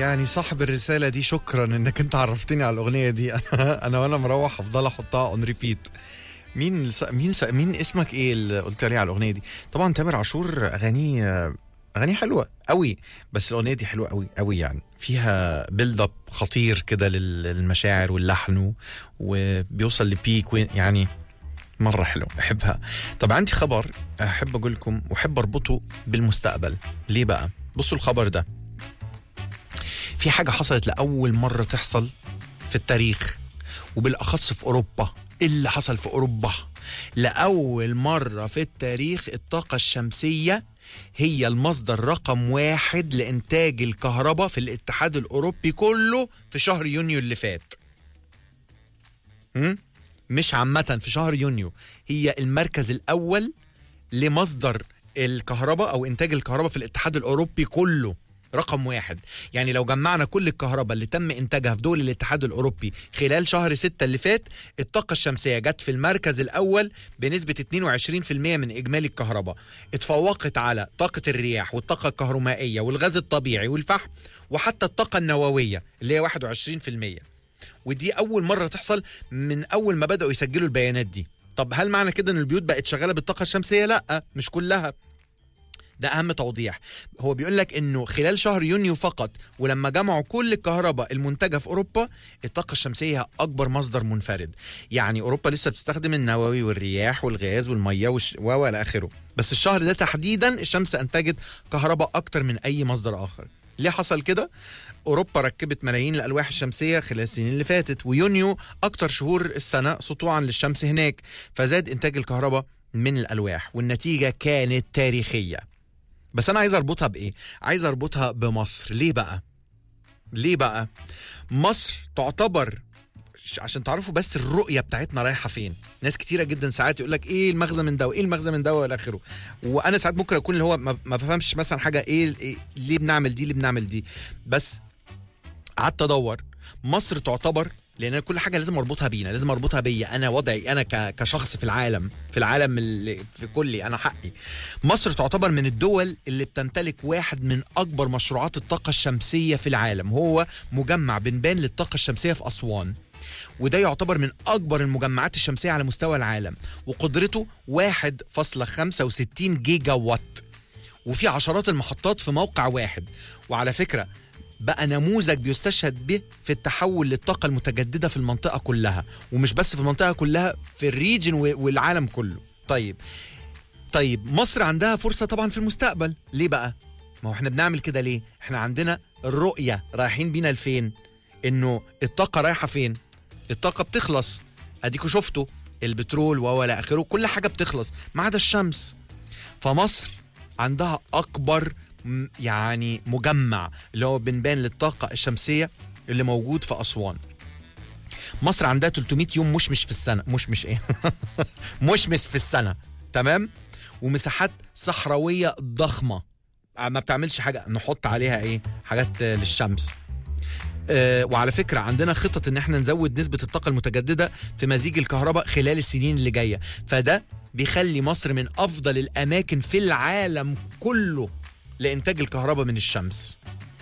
يعني صاحب الرسالة دي شكرا انك انت عرفتني على الاغنية دي. انا وانا مروح افضل احطها اون ريبيت. مين اسمك ايه اللي قلت لي على الاغنية دي؟ طبعا تامر عاشور اغاني حلوة قوي، بس الاغنية دي حلوة قوي قوي، يعني فيها بيلد اب خطير كده للمشاعر واللحن، وبيوصل لبيك يعني مرة حلو، بحبها. طب عندي خبر احب اقول لكم واحب اربطه بالمستقبل. ليه بقى؟ بصوا الخبر ده، في حاجة حصلت لأول مرة تحصل في التاريخ، وبالأخص في أوروبا. إيه اللي حصل في أوروبا؟ لأول مرة في التاريخ الطاقة الشمسية هي المصدر رقم 1 لإنتاج الكهرباء في الاتحاد الأوروبي كله في شهر يونيو اللي فات. مش عامة، في شهر يونيو هي المركز الأول لمصدر الكهرباء أو إنتاج الكهرباء في الاتحاد الأوروبي كله، رقم 1. يعني لو جمعنا كل الكهرباء اللي تم إنتاجها في دول الاتحاد الأوروبي خلال شهر 6 اللي فات، الطاقة الشمسية جت في المركز الأول بنسبة 22% من إجمالي الكهرباء. اتفوقت على طاقة الرياح والطاقة الكهرومائية والغاز الطبيعي والفحم وحتى الطاقة النووية اللي هي 21%. ودي أول مرة تحصل من أول ما بدأوا يسجلوا البيانات دي. طب هل معنى كده أن البيوت بقت شغالة بالطاقة الشمسية؟ لأ، مش كلها. ده أهم توضيح. هو بيقول لك إنه خلال شهر يونيو فقط، ولما جمعوا كل الكهرباء المنتجة في أوروبا، الطاقة الشمسية أكبر مصدر منفرد. يعني أوروبا لسه بتستخدم النووي والرياح والغاز والمية وإلى آخره، بس الشهر ده تحديدا الشمس أنتجت كهرباء أكتر من أي مصدر آخر. ليه حصل كده؟ أوروبا ركبت ملايين الألواح الشمسية خلال السنين اللي فاتت، ويونيو أكتر شهور السنة سطوعا للشمس هناك، فزاد إنتاج الكهرباء من الألواح، والنتيجة كانت تاريخية. بس أنا عايز أربطها بإيه؟ عايز أربطها بمصر. ليه بقى؟ مصر تعتبر، عشان تعرفوا بس الرؤية بتاعتنا رايحة فين. ناس كتيرة جدا ساعات يقولك ايه المغزى من ده وايه المغزى من ده والى اخره، وانا ساعات ممكن اكون اللي هو ما بفهمش مثلا حاجة إيه ليه بنعمل دي. بس قعدت ادور. مصر تعتبر، لان كل حاجه لازم اربطها بينا، لازم اربطها بيا انا، وضعي انا كشخص في العالم اللي في كلي انا حقي. مصر تعتبر من الدول اللي بتمتلك واحد من اكبر مشروعات الطاقه الشمسيه في العالم، هو مجمع بنبان للطاقه الشمسيه في اسوان، وده يعتبر من اكبر المجمعات الشمسيه على مستوى العالم، وقدرته 1.65 جيجا وات، وفي عشرات المحطات في موقع واحد. وعلى فكره بقى نموذج بيستشهد به في التحول للطاقة المتجددة في المنطقة كلها، ومش بس في المنطقة كلها، في الريجن والعالم كله. طيب مصر عندها فرصة طبعا في المستقبل. ليه بقى؟ ما هو احنا بنعمل كده ليه؟ احنا عندنا الرؤية رايحين بينا لفين، انه الطاقة رايحة فين. الطاقة بتخلص، اديكوا شفتوا البترول ولا اخره، كل حاجة بتخلص ما عدا الشمس. فمصر عندها اكبر يعني مجمع اللي هو بنبان للطاقة الشمسية اللي موجود في أسوان. مصر عندها 300 يوم مشمش في السنة، مشمس في السنة، تمام؟ ومساحات صحراوية ضخمة ما بتعملش حاجة نحط عليها ايه حاجات للشمس. وعلى فكرة عندنا خطط ان احنا نزود نسبة الطاقة المتجددة في مزيج الكهرباء خلال السنين اللي جاية، فده بيخلي مصر من أفضل الأماكن في العالم كله لإنتاج الكهرباء من الشمس.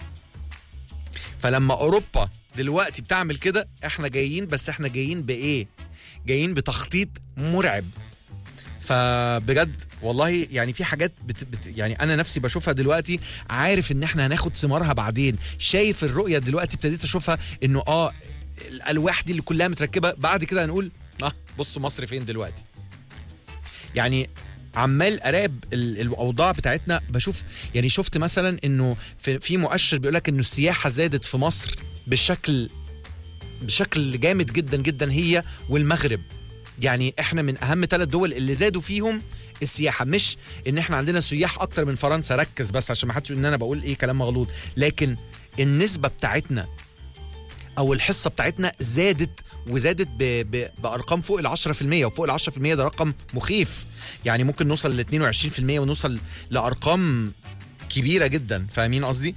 فلما أوروبا دلوقتي بتعمل كده، احنا جايين، بس احنا جايين بإيه؟ جايين بتخطيط مرعب. فبجد والله يعني في حاجات يعني أنا نفسي بشوفها دلوقتي، عارف إن احنا هناخد ثمارها بعدين. شايف الرؤية دلوقتي ابتديت أشوفها إنه الألواح دي اللي كلها متركبة، بعد كده هنقول بصوا مصر فين دلوقتي. يعني عمال اراقب الاوضاع بتاعتنا، بشوف يعني شفت مثلا انه في مؤشر بيقولك انه السياحه زادت في مصر بشكل جامد جدا جدا، هي والمغرب. يعني احنا من اهم 3 دول اللي زادوا فيهم السياحه. مش ان احنا عندنا سياح اكتر من فرنسا، ركز بس عشان ما حدش ان انا بقول ايه كلام مغلوط، لكن النسبه بتاعتنا او الحصه بتاعتنا زادت بارقام فوق 10%، وفوق 10% ده رقم مخيف. يعني ممكن نوصل ل 22% ونوصل لارقام كبيره جدا، فاهمين قصدي؟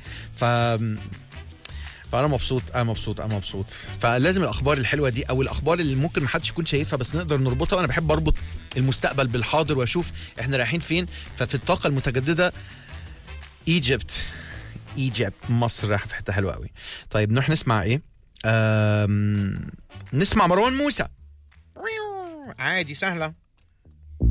فانا مبسوط. فلازم الاخبار الحلوه دي او الاخبار اللي ممكن محدش يكون شايفها بس نقدر نربطها، وانا بحب اربط المستقبل بالحاضر واشوف احنا رايحين فين. ففي الطاقه المتجدده، ايجيبت مصر راح في حته حلوه قوي. طيب نروح نسمع ايه؟ نسمع مروان موسى. عادي سهله.